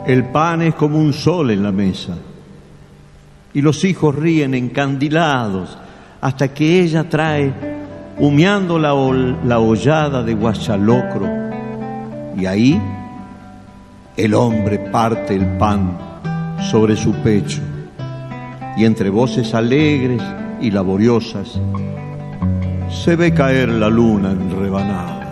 El pan es como un sol en la mesa, y los hijos ríen encandilados hasta que ella trae, humeando la hollada de guachalocro, y ahí el hombre parte el pan sobre su pecho, y entre voces alegres y laboriosas se ve caer la luna en rebanadas.